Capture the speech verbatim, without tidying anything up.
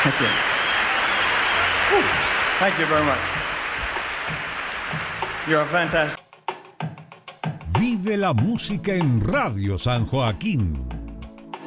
Thank you. Thank you very much. You're fantastic. Vive la música en Radio San Joaquín.